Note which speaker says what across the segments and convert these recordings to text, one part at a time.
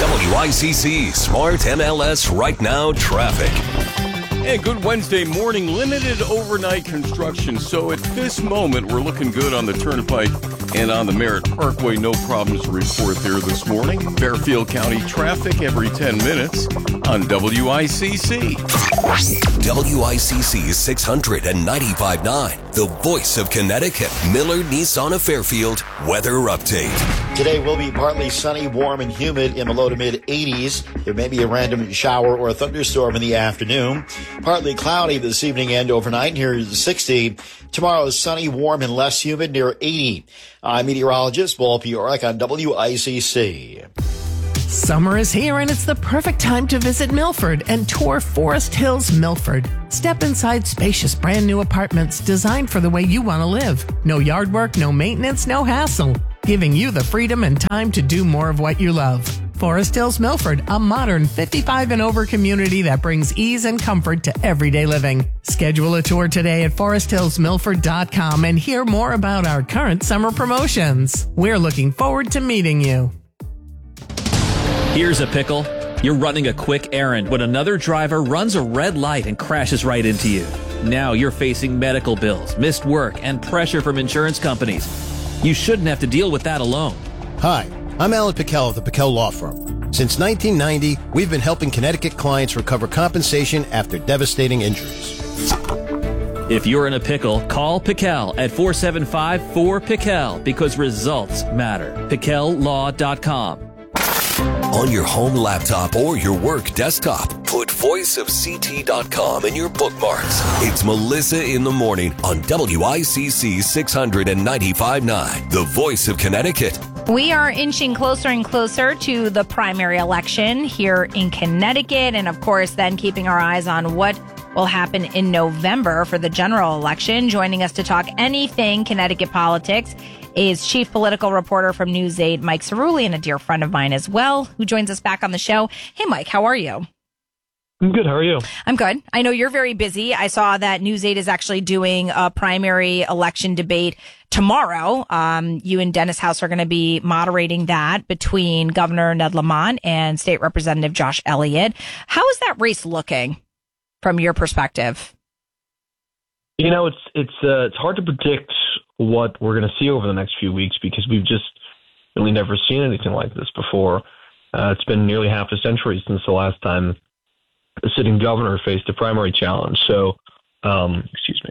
Speaker 1: WICC Smart MLS Right Now traffic.
Speaker 2: And good Wednesday morning. Limited overnight construction. So at this moment, we're looking good on the Turnpike and on the Merritt Parkway. No problems to report there this morning. Fairfield County traffic every 10 minutes on WICC.
Speaker 1: WICC 695.9, the voice of Connecticut. Miller Nissan of Fairfield weather update.
Speaker 3: Today will be partly sunny, warm, and humid in the low to mid 80s. There may be a random shower or a thunderstorm in the afternoon. Partly cloudy this evening and overnight, near 60. Tomorrow is sunny, warm, and less humid, near 80. I'm meteorologist Paul Piorek on WICC.
Speaker 4: Summer is here, and it's the perfect time to visit Milford and tour Forest Hills Milford. Step inside spacious brand new apartments designed for the way you want to live. No yard work, no maintenance, no hassle. Giving you the freedom and time to do more of what you love. Forest Hills Milford, a modern 55 and over community that brings ease and comfort to everyday living. Schedule a tour today at foresthillsmilford.com and hear more about our current summer promotions. We're looking forward to meeting you.
Speaker 5: Here's a pickle. You're running a quick errand when another driver runs a red light and crashes right into you. Now you're facing medical bills, missed work, and pressure from insurance companies. You shouldn't have to deal with that alone.
Speaker 6: Hi, I'm Alan Pickell of the Pickell Law Firm. Since 1990, we've been helping Connecticut clients recover compensation after devastating injuries.
Speaker 5: If you're in a pickle, call Pickell at 475-4PICKELL because results matter. PickellLaw.com.
Speaker 1: On your home laptop or your work desktop, put voiceofct.com in your bookmarks. It's Melissa in the Morning on WICC 695.9, the voice of Connecticut.
Speaker 7: We are inching closer and closer to the primary election here in Connecticut, and of course then keeping our eyes on what will happen in November for the general election. Joining us to talk anything Connecticut politics is chief political reporter from News 8, Mike Cerulli, and a dear friend of mine as well, who joins us back on the show. Hey, Mike, how are you?
Speaker 8: I'm good. How are you?
Speaker 7: I'm good. I know you're very busy. I saw that News 8 is actually doing a primary election debate tomorrow. You and Dennis House are going to be moderating that between Governor Ned Lamont and State Representative Josh Elliott. How is that race looking from your perspective?
Speaker 8: You know, it's hard to predict what we're going to see over the next few weeks because we've just really never seen anything like this before. It's been nearly half a century since the last time a sitting governor faced a primary challenge. So, what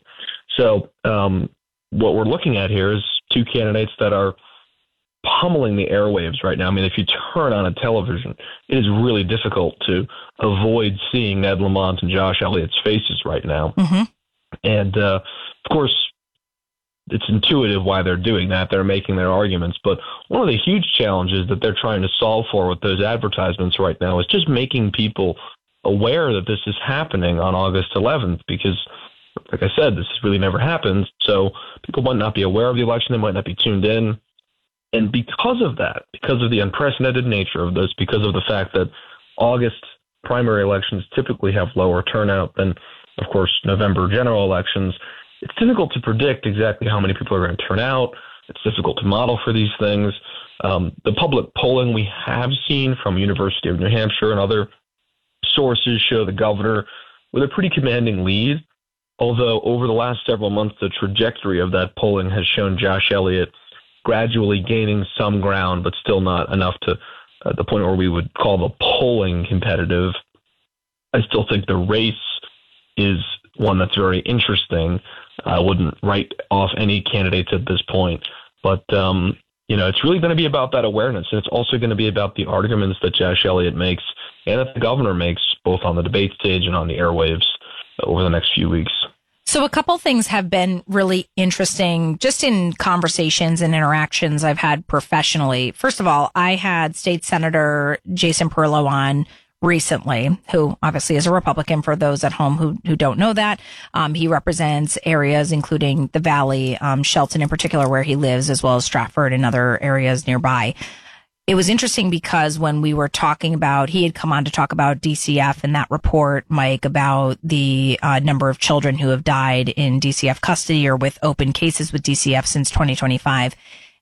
Speaker 8: we're looking at here is two candidates that are pummeling the airwaves right now. I mean, if you turn on a television, it is really difficult to avoid seeing Ned Lamont and Josh Elliott's faces right now. Mm-hmm. And, of course, it's intuitive why they're doing that. They're making their arguments. But one of the huge challenges that they're trying to solve for with those advertisements right now is just making people aware that this is happening on August 11th because, like I said, this has really never happened. So people might not be aware of the election. They might not be tuned in. And because of that, because of the unprecedented nature of this, because of the fact that August primary elections typically have lower turnout than, of course, November general elections, it's difficult to predict exactly how many people are going to turn out. It's difficult to model for these things. The public polling we have seen from University of New Hampshire and other sources show the governor with a pretty commanding lead, although over the last several months, the trajectory of that polling has shown Josh Elliott gradually gaining some ground, but still not enough to the point where we would call the polling competitive. I still think the race is one that's very interesting. I wouldn't write off any candidates at this point, but it's really going to be about that awareness, and it's also going to be about the arguments that Josh Elliott makes and that the governor makes, both on the debate stage and on the airwaves over the next few weeks.
Speaker 7: So a couple things have been really interesting just in conversations and interactions I've had professionally. First of all, I had State Senator Jason Perillo on recently, who obviously is a Republican for those at home who don't know that. He represents areas including the Valley, Shelton in particular, where he lives, as well as Stratford and other areas nearby. It was interesting because when we were talking about, he had come on to talk about DCF and that report, Mike, about the number of children who have died in DCF custody or with open cases with DCF since 2025.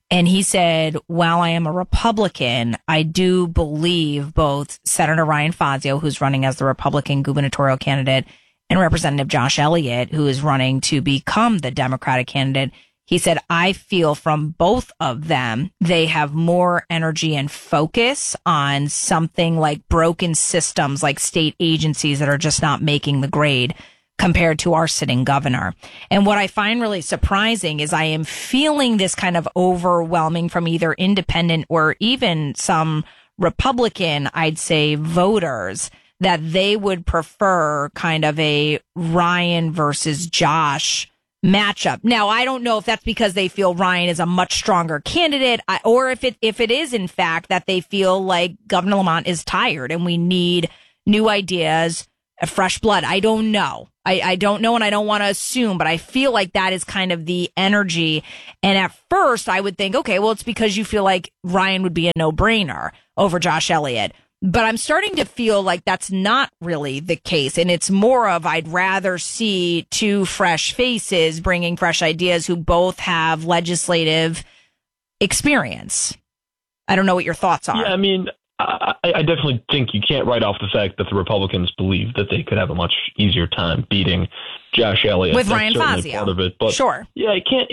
Speaker 7: And he said, while I am a Republican, I do believe both Senator Ryan Fazio, who's running as the Republican gubernatorial candidate, and Representative Josh Elliott, who is running to become the Democratic candidate. He said, I feel from both of them, they have more energy and focus on something like broken systems, like state agencies that are just not making the grade, compared to our sitting governor. And what I find really surprising is I am feeling this kind of overwhelming from either independent or even some Republican, I'd say, voters, that they would prefer kind of a Ryan versus Josh matchup. Now, I don't know if that's because they feel Ryan is a much stronger candidate, or if it is in fact that they feel like Governor Lamont is tired and we need new ideas, fresh blood. I don't know. I don't know, and I don't want to assume, but I feel like that is kind of the energy. And at first, I would think, okay, well, it's because you feel like Ryan would be a no-brainer over Josh Elliott. But I'm starting to feel like that's not really the case. And it's more of I'd rather see two fresh faces bringing fresh ideas who both have legislative experience. I don't know what your thoughts are.
Speaker 8: Yeah, I mean, I definitely think you can't write off the fact that the Republicans believe that they could have a much easier time beating Josh Elliott
Speaker 7: with Ryan Fazio.
Speaker 8: Part of it, but
Speaker 7: sure.
Speaker 8: Yeah,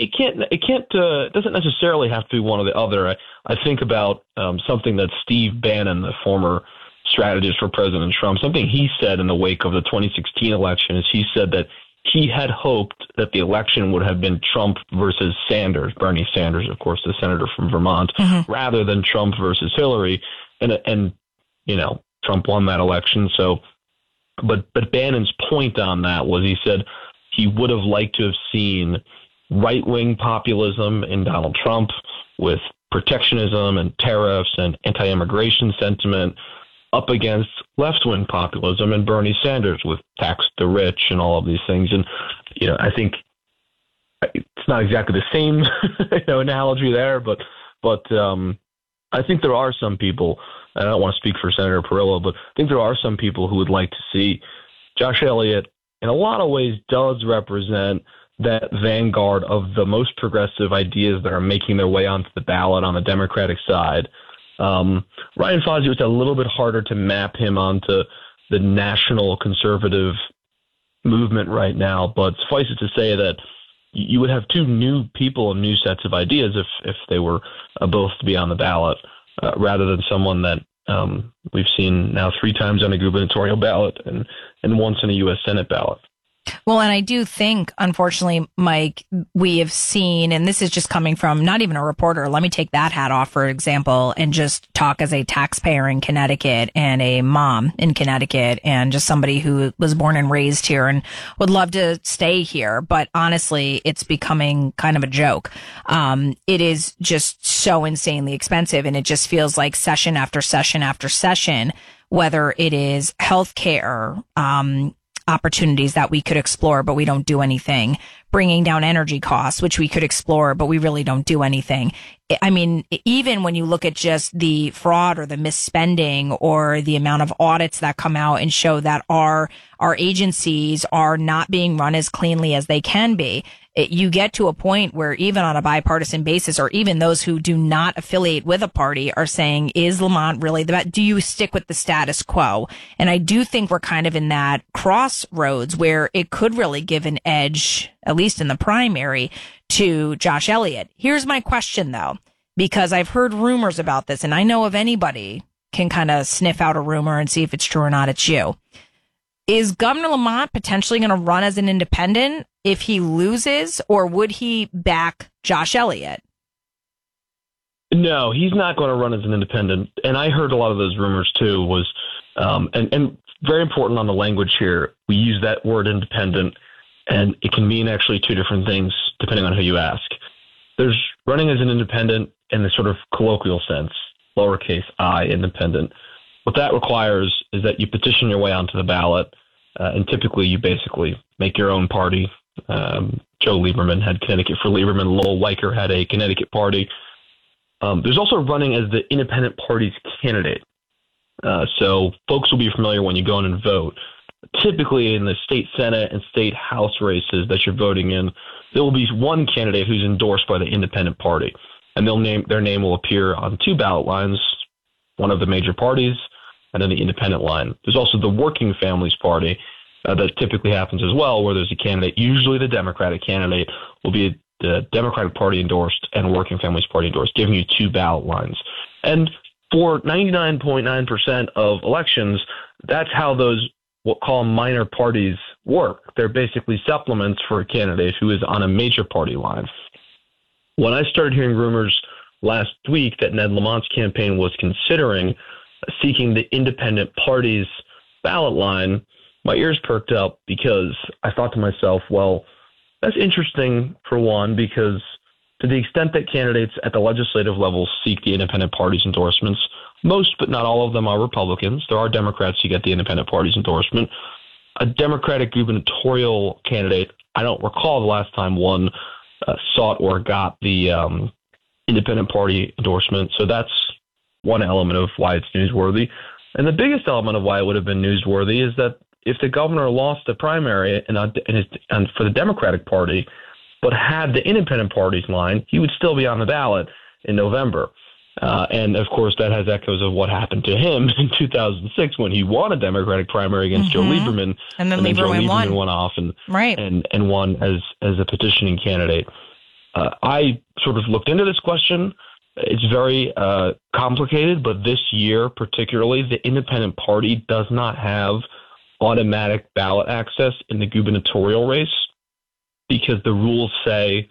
Speaker 8: it doesn't necessarily have to be one or the other. I think about something that Steve Bannon, the former strategist for President Trump, something he said in the wake of the 2016 election is he said that he had hoped that the election would have been Trump versus Sanders, Bernie Sanders, of course, the senator from Vermont, rather than Trump versus Hillary. And you know, Trump won that election. So, but Bannon's point on that was he said he would have liked to have seen right-wing populism in Donald Trump with protectionism and tariffs and anti-immigration sentiment up against left-wing populism and Bernie Sanders with tax the rich and all of these things. And, you know, I think it's not exactly the same analogy there, but I think there are some people, and I don't want to speak for Senator Perillo, but I think there are some people who would like to see Josh Elliott in a lot of ways does represent that vanguard of the most progressive ideas that are making their way onto the ballot on the Democratic side. Ryan Fazio, it's a little bit harder to map him onto the national conservative movement right now, but suffice it to say that you would have two new people and new sets of ideas if they were both to be on the ballot, rather than someone that we've seen now 3 times on a gubernatorial ballot and once in a U.S. Senate ballot.
Speaker 7: Well, and I do think, unfortunately, Mike, we have seen, and this is just coming from not even a reporter. Let me take that hat off, for example, and just talk as a taxpayer in Connecticut and a mom in Connecticut and just somebody who was born and raised here and would love to stay here. But honestly, it's becoming kind of a joke. It is just so insanely expensive, and it just feels like session after session after session, whether it is healthcare, opportunities that we could explore, but we don't do anything. Bringing down energy costs, which we could explore, but we really don't do anything. I mean, even when you look at just the fraud or the misspending or the amount of audits that come out and show that our agencies are not being run as cleanly as they can be, you get to a point where even on a bipartisan basis, or even those who do not affiliate with a party are saying, is Lamont really the best? Do you stick with the status quo? And I do think we're kind of in that crossroads where it could really give an edge, at least in the primary, to Josh Elliott. Here's my question, though, because I've heard rumors about this, and I know if anybody can kind of sniff out a rumor and see if it's true or not, it's you. Is Governor Lamont potentially going to run as an independent if he loses, or would he back Josh Elliott?
Speaker 8: No, he's not going to run as an independent. And I heard a lot of those rumors too. Was and very important on the language here. We use that word independent, and it can mean actually 2 different things depending on who you ask. There's running as an independent in the sort of colloquial sense, lowercase I, independent. What that requires is that you petition your way onto the ballot, and typically you basically make your own party. Joe Lieberman had Connecticut for Lieberman. Lowell Weicker had a Connecticut party. There's also running as the independent party's candidate. So folks will be familiar when you go in and vote. Typically in the state Senate and state House races that you're voting in, there will be one candidate who's endorsed by the independent party. and their name will appear on 2 ballot lines, one of the major parties, and then the independent line. There's also the Working Families Party that typically happens as well, where there's a candidate, usually the Democratic candidate, will be the Democratic Party endorsed and Working Families Party endorsed, giving you 2 ballot lines. And for 99.9% of elections, that's how those what call minor parties work. They're basically supplements for a candidate who is on a major party line. When I started hearing rumors last week that Ned Lamont's campaign was considering seeking the independent party's ballot line, my ears perked up because I thought to myself, well, that's interesting for one, because to the extent that candidates at the legislative level seek the independent party's endorsements, most but not all of them are Republicans. There are Democrats who get the independent party's endorsement. A Democratic gubernatorial candidate, I don't recall the last time one sought or got the independent party endorsement. So that's one element of why it's newsworthy. And the biggest element of why it would have been newsworthy is that if the governor lost the primary and for the Democratic Party, but had the independent party's line, he would still be on the ballot in November. And, of course, that has echoes of what happened to him in 2006 when he won a Democratic primary against Joe Lieberman.
Speaker 7: And then Lieberman
Speaker 8: won off and won as a petitioning candidate. I sort of looked into this question. It's very complicated, but this year particularly, the independent party does not have automatic ballot access in the gubernatorial race because the rules say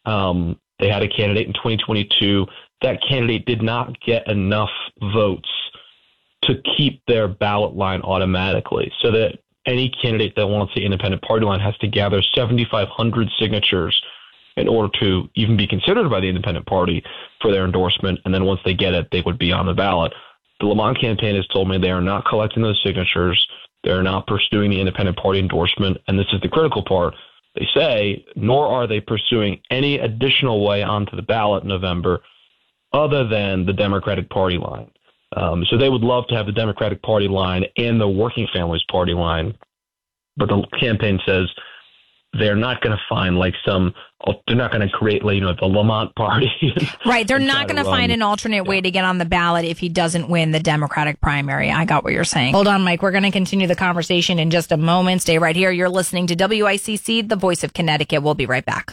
Speaker 8: they had a candidate in 2022. That candidate did not get enough votes to keep their ballot line automatically, so that any candidate that wants the independent party line has to gather 7,500 signatures in order to even be considered by the independent party for their endorsement. And then once they get it, they would be on the ballot. The Lamont campaign has told me they are not collecting those signatures. They're not pursuing the independent party endorsement. And this is the critical part. They say, nor are they pursuing any additional way onto the ballot in November other than the Democratic Party line. So they would love to have the Democratic Party line and the Working Families Party line. But the campaign says they're not going to find they're not going to create, the Lamont Party.
Speaker 7: Right. They're not going to find an alternate way to get on the ballot if he doesn't win the Democratic primary. I got what you're saying. Hold on, Mike. We're going to continue the conversation in just a moment. Stay right here. You're listening to WICC, the voice of Connecticut. We'll be right back.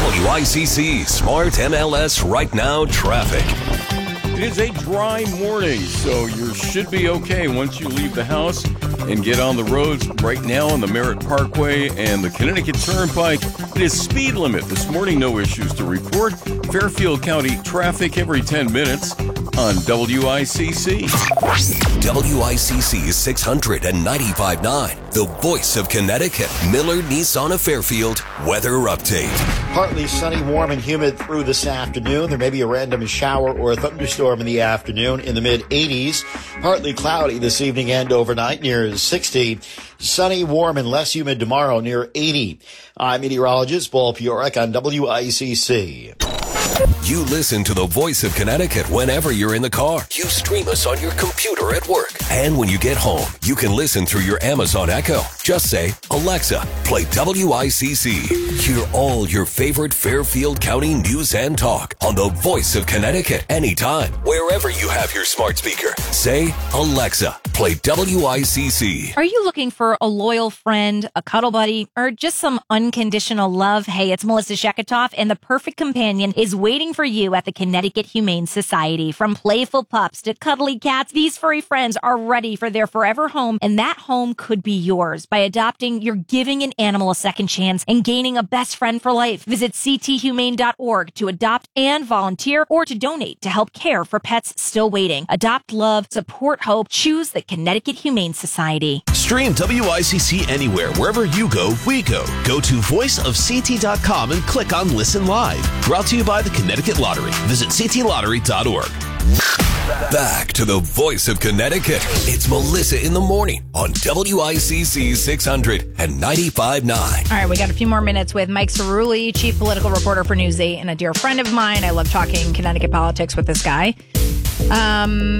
Speaker 1: WICC Smart MLS Right Now Traffic.
Speaker 2: It is a dry morning, so you should be okay once you leave the house and get on the roads. Right now on the Merritt Parkway and the Connecticut Turnpike, it is speed limit. This morning, no issues to report. Fairfield County traffic every 10 minutes on WICC.
Speaker 1: WICC 695.9, the voice of Connecticut. Miller Nissan of Fairfield weather update.
Speaker 3: Partly sunny, warm, and humid through this afternoon. There may be a random shower or a thunderstorm in the afternoon in the mid-80s. Partly cloudy this evening and overnight near 60. Sunny, warm, and less humid tomorrow near 80. I'm meteorologist Paul Piorek on WICC.
Speaker 1: You listen to the voice of Connecticut whenever you're in the car. You stream us on your computer at work. And when you get home, you can listen through your Amazon Echo. Just say, Alexa, play WICC. Hear all your favorite Fairfield County news and talk on the voice of Connecticut anytime, wherever you have your smart speaker. Say, Alexa, play WICC.
Speaker 7: Are you looking for a loyal friend, a cuddle buddy, or just some unconditional love? Hey, it's Melissa Sheketoff, and the perfect companion is waiting for you at the Connecticut Humane Society. From playful pups to cuddly cats, these furry friends are ready for their forever home, and that home could be yours. By adopting, you're giving an animal a second chance and gaining a best friend for life. Visit cthumane.org to adopt and volunteer, or to donate to help care for pets still waiting. Adopt love, support hope, choose the Connecticut Humane Society.
Speaker 9: Stream WICC anywhere. Wherever you go, we go. Go to voiceofct.com and click on Listen Live. Brought to you by the Connecticut Lottery. Visit ctlottery.org.
Speaker 1: Back to the voice of Connecticut. It's Melissa in the morning on WICC 695.9.
Speaker 7: All right, we got a few more minutes with Mike Cerulli, chief political reporter for News 8, and a dear friend of mine. I love talking Connecticut politics with this guy.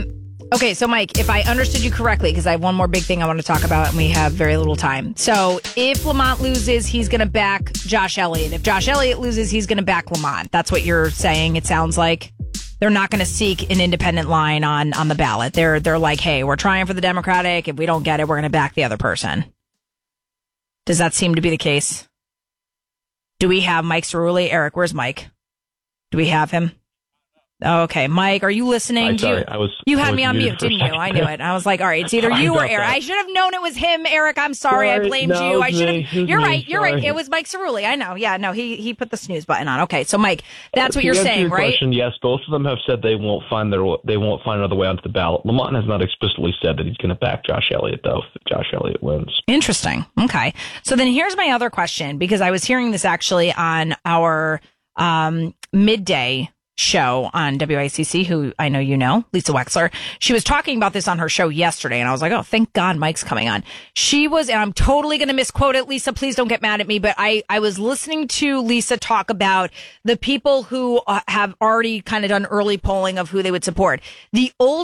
Speaker 7: Okay, so Mike, if I understood you correctly, because I have one more big thing I want to talk about, and we have very little time. So if Lamont loses, he's going to back Josh Elliott. If Josh Elliott loses, he's going to back Lamont. That's what you're saying, it sounds like. They're not going to seek an independent line on the ballot. They're like, hey, we're trying for the Democratic. If we don't get it, we're going to back the other person. Does that seem to be the case? Do we have Mike Cerulli? Eric, where's Mike? Do we have him? Oh, okay. Mike, are you listening? You had me on mute, didn't you? I knew it. I was like, all right, it's either you or Eric. I should have known it was him, Eric. I'm sorry. I blamed you. I should have. You're right. It was Mike Cerulli. I know. Yeah, no, he put the snooze button on. Okay, so Mike, that's what you're saying, right?
Speaker 8: Question, yes, both of them have said they won't find another way onto the ballot. Lamont has not explicitly said that he's going to back Josh Elliott, though, if Josh Elliott wins.
Speaker 7: Interesting. Okay. So then here's my other question, because I was hearing this actually on our midday show on WICC, who I know you know, Lisa Wexler. She was talking about this on her show yesterday, and I was like, oh, thank God Mike's coming on. She was, and I'm totally going to misquote it, Lisa, please don't get mad at me, but I was listening to Lisa talk about the people who have already kind of done early polling of who they would support. The old